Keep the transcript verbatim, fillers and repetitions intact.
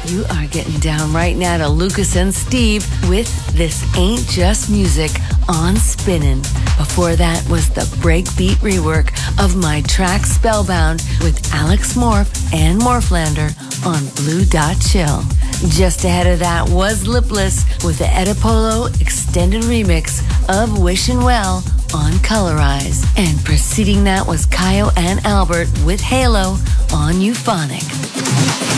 You are getting down right now to Lucas and Steve with This Ain't Just Music on Spinnin'. Before that was the breakbeat rework of my track Spellbound with Alex Morph and Morphlander on Blue Dot Chill. Just ahead of that was Lipless with the Edipolo extended remix of Wishin' Well on Colorize. And preceding that was Kayo and Albert with Halo on Euphonic.